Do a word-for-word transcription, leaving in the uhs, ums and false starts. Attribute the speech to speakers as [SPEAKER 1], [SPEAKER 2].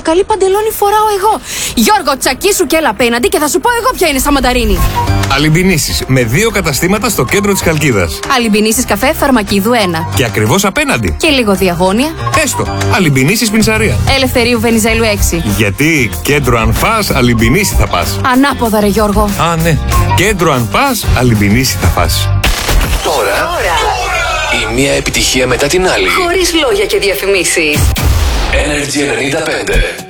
[SPEAKER 1] πορτοκαλί παντελόνι φοράω εγώ. Γιώργο, τσακίσου και έλα απέναντι και θα σου πω εγώ ποια είναι στα μανταρίνι.
[SPEAKER 2] Αλυμπινήσεις με δύο καταστήματα στο κέντρο της Χαλκίδας.
[SPEAKER 1] Αλυμπινήσεις καφέ Φαρμακίδου ένα.
[SPEAKER 2] Και ακριβώς απέναντι.
[SPEAKER 1] Και λίγο διαγώνια.
[SPEAKER 2] Έστω. Αλυμπινήσεις πινσαρία.
[SPEAKER 1] Ελευθερίου Βενιζέλου έξι.
[SPEAKER 2] Γιατί κέντρο αν φας, Αλυμπινήσι θα πας.
[SPEAKER 1] Ανάποδα ρε Γιώργο.
[SPEAKER 2] Α, ναι. Κέντρο αν πας, Αλυμπινήσι θα πας.
[SPEAKER 3] Τώρα, Τώρα. η μία επιτυχία μετά την άλλη.
[SPEAKER 1] Χωρίς λόγια και διαφημίσεις.
[SPEAKER 3] Energy ενενήντα πέντε.